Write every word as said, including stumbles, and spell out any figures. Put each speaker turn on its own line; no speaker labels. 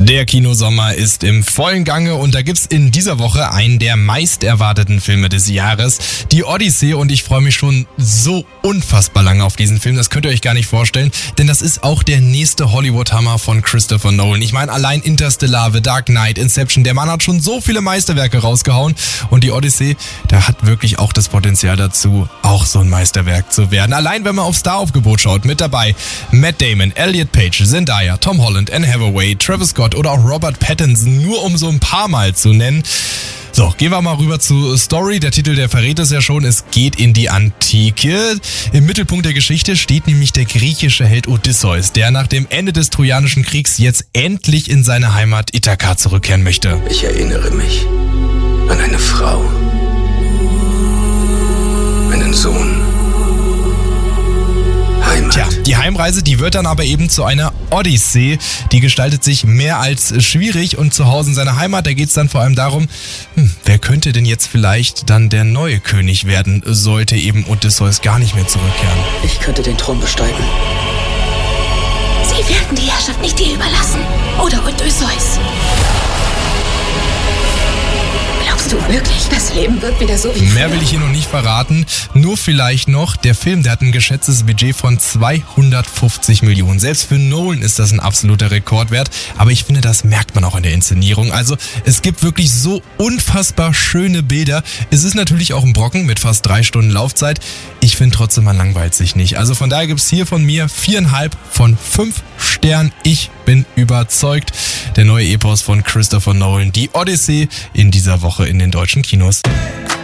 Der Kinosommer ist im vollen Gange und da gibt's in dieser Woche einen der meist erwarteten Filme des Jahres, die Odyssee, und ich freue mich schon so unfassbar lange auf diesen Film, das könnt ihr euch gar nicht vorstellen, denn das ist auch der nächste Hollywood-Hammer von Christopher Nolan. Ich meine, allein Interstellar, The Dark Knight, Inception, der Mann hat schon so viele Meisterwerke rausgehauen und die Odyssee, der hat wirklich auch das Potenzial dazu, auch so ein Meisterwerk zu werden. Allein wenn man auf Star-Aufgebot schaut, mit dabei Matt Damon, Elliot Page, Zendaya, Tom Holland, Anne Hathaway, Travis Scott oder auch Robert Pattinson, nur um so ein paar Mal zu nennen. So, gehen wir mal rüber zu Story. Der Titel, der verrät es ja schon, es geht in die Antike. Im Mittelpunkt der Geschichte steht nämlich der griechische Held Odysseus, der nach dem Ende des Trojanischen Kriegs jetzt endlich in seine Heimat Ithaka zurückkehren möchte.
Ich erinnere mich an eine Frau, einen Sohn. Heimat.
Tja, die Heimreise, die wird dann aber eben zu einer Odyssee. Die gestaltet sich mehr als schwierig und zu Hause in seiner Heimat, da geht es dann vor allem darum, hm, wer könnte denn jetzt vielleicht dann der neue König werden, sollte eben Odysseus gar nicht mehr zurückkehren.
Ich könnte den Thron besteigen.
Sie werden die Herrschaft nicht dir überlassen. Oder Odysseus. Glaubst du wirklich, das Leben wird wieder so wie früher?
Mehr will ich hier noch nicht verraten. Nur vielleicht noch, der Film, der hat ein geschätztes Budget von zweihundertfünfzig Millionen. Selbst für Nolan ist das ein absoluter Rekordwert. Aber ich finde, das merkt man auch in der Inszenierung. Also es gibt wirklich so unfassbar schöne Bilder. Es ist natürlich auch ein Brocken mit fast drei Stunden Laufzeit. Ich finde trotzdem, man langweilt sich nicht. Also von daher gibt's hier von mir viereinhalb von fünf Sternen. Ich bin überzeugt. Der neue Epos von Christopher Nolan, die Odyssee, in dieser Woche in den deutschen Kinos.